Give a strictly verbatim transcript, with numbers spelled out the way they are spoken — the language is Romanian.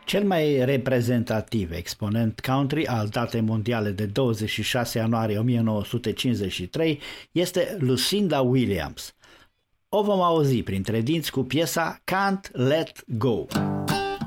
Cel mai reprezentativ exponent country al datei mondiale de douăzeci și șase ianuarie o mie nouă sute cincizeci și trei este Lucinda Williams. O vom auzi printre dinți cu piesa Can't Let Go.